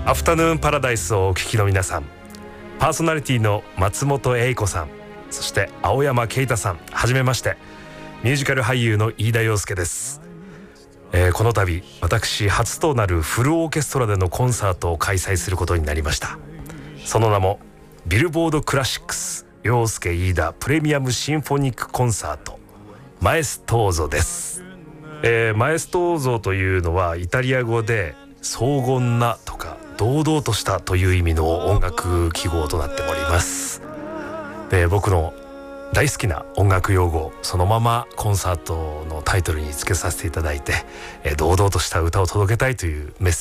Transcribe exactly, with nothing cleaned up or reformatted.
アフタヌーンパラダイスをお聞きの皆さん、パーソナリティの松本英子さん、そして青山啓太さん、はじめまして。ミュージカル俳優の飯田洋介です。えー、この度私初となるフルオーケストラでのコンサートを開催することになりました。その名もビルボードクラシックス洋介飯田プレミアムシンフォニックコンサートマエストーゾです。えー、マエストーゾというのはイタリア語で荘厳なとか堂々としたという意味の音楽記号となっております。で、僕の大好きな音楽用語そのままコンサートのタイトルにつけさせていただいて、えー、堂々とした歌を届けたいというメッセージ